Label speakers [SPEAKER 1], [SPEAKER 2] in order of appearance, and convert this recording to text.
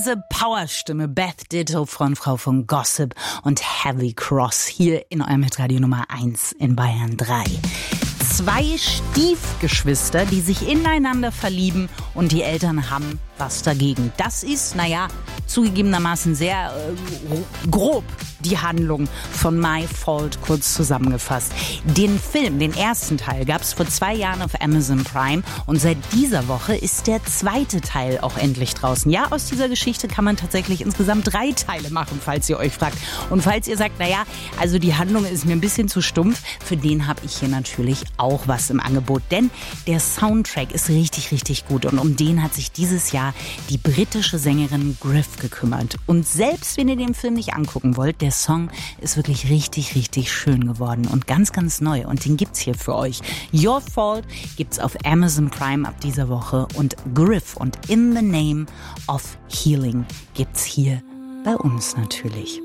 [SPEAKER 1] Diese Powerstimme, Beth Ditto, Frontfrau von Gossip und Heavy Cross hier in eurem Hitradio Nummer 1 in Bayern 3. 2 Stiefgeschwister, die sich ineinander verlieben und die Eltern haben was dagegen. Das ist, zugegebenermaßen sehr grob die Handlung von My Fault kurz zusammengefasst. Den Film, den ersten Teil, gab es vor 2 Jahren auf Amazon Prime und seit dieser Woche ist der zweite Teil auch endlich draußen. Ja, aus dieser Geschichte kann man tatsächlich insgesamt 3 Teile machen, falls ihr euch fragt. Und falls ihr sagt, also die Handlung ist mir ein bisschen zu stumpf, für den habe ich hier natürlich auch was im Angebot. Denn der Soundtrack ist richtig, richtig gut und um den hat sich dieses Jahr die britische Sängerin Griff gekümmert. Und selbst wenn ihr den Film nicht angucken wollt, der Song ist wirklich richtig, richtig schön geworden und ganz, ganz neu. Und den gibt's hier für euch. Your Fault gibt's auf Amazon Prime ab dieser Woche und Griff und In the Name of Healing gibt's hier bei uns natürlich.